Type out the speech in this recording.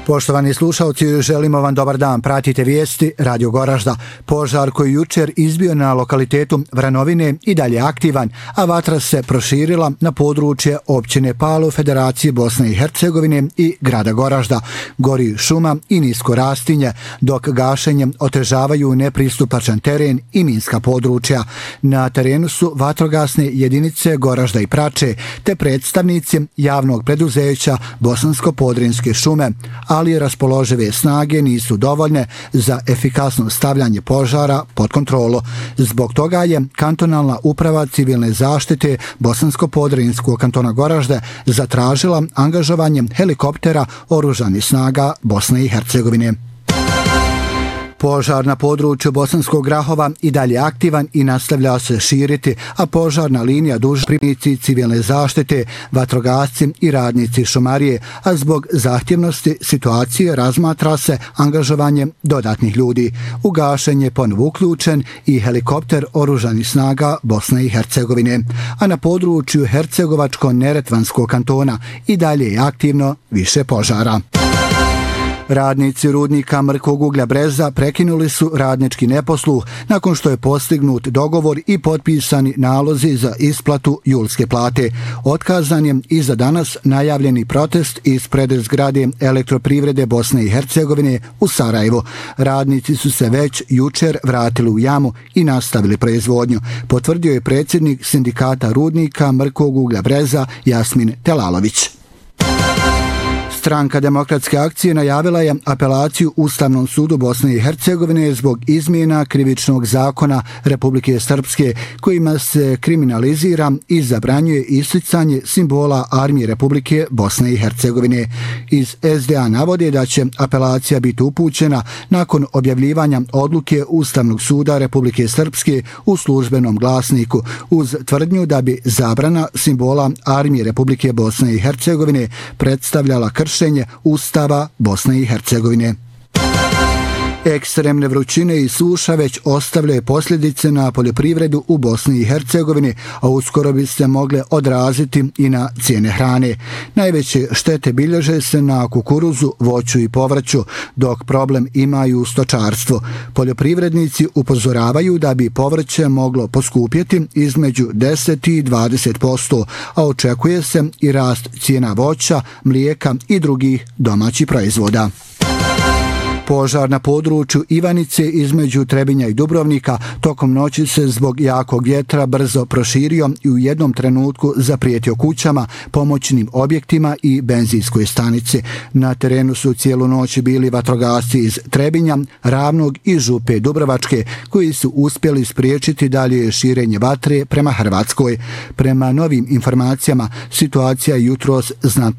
Poštovani slušalci, želimo vam dobar dan. Pratite vijesti Radio Goražda. Požar koji jučer izbio na lokalitetu Vranovine i dalje aktivan, a vatra se proširila na područje općine Palo, Federacije Bosne i Hercegovine i grada Goražda. Gori šuma i nisko rastinje, dok gašenjem otežavaju nepristupačan teren i minska područja. Na terenu su vatrogasne jedinice Goražda i Prače, te predstavnici javnog preduzeća Bosansko-Podrinjske šume, ali raspoložive snage nisu dovoljne za efikasno stavljanje požara pod kontrolu. Zbog toga je kantonalna uprava civilne zaštite Bosansko-Podrinjskog kantona Goražde zatražila angažovanje helikoptera oružanih snaga Bosne i Hercegovine. Požar na području Bosanskog Grahova i dalje aktivan i nastavlja se širiti, a požarna linija duž pripadnici civilne zaštite, vatrogasci i radnici šumarije, a zbog zahtjevnosti situacije razmatra se angažovanje dodatnih ljudi. U gašenje je ponovo uključen i helikopter oružanih snaga Bosne i Hercegovine, a na području Hercegovačko-Neretvanskog kantona i dalje je aktivno više požara. Radnici rudnika Mrkog uglja Breza prekinuli su radnički neposluh nakon što je postignut dogovor i potpisani nalozi za isplatu julske plate. Otkazan je i za danas najavljeni protest ispred zgrade Elektroprivrede Bosne i Hercegovine u Sarajevu. Radnici su se već jučer vratili u jamu i nastavili proizvodnju, potvrdio je predsjednik sindikata rudnika Mrkog uglja Breza Jasmin Telalović. Stranka Demokratske akcije najavila je apelaciju Ustavnom sudu Bosne i Hercegovine zbog izmjena krivičnog zakona Republike Srpske kojima se kriminalizira i zabranjuje isticanje simbola Armije Republike Bosne i Hercegovine. Iz SDA navode da će apelacija biti upućena nakon objavljivanja odluke Ustavnog suda Republike Srpske u službenom glasniku uz tvrdnju da bi zabrana simbola Armije Republike Bosne i Hercegovine predstavljala kršenje Ustava Bosne i Hercegovine. Ekstremne vrućine i suša već ostavljaju posljedice na poljoprivredu u Bosni i Hercegovini, a uskoro bi se mogle odraziti i na cijene hrane. Najveće štete bilježe se na kukuruzu, voću i povrću, dok problem imaju u stočarstvu. Poljoprivrednici upozoravaju da bi povrće moglo poskupjeti između 10 i 20%, a očekuje se i rast cijena voća, mlijeka i drugih domaćih proizvoda. Požar na području Ivanice između Trebinja i Dubrovnika tokom noći se zbog jakog vjetra brzo proširio i u jednom trenutku zaprijetio kućama, pomoćnim objektima i benzinskoj stanici. Na terenu su cijelu noć bili vatrogasci iz Trebinja, Ravnog i Župe Dubrovačke koji su uspjeli spriječiti dalje širenje vatre prema Hrvatskoj. Prema novim informacijama situacija jutros znatno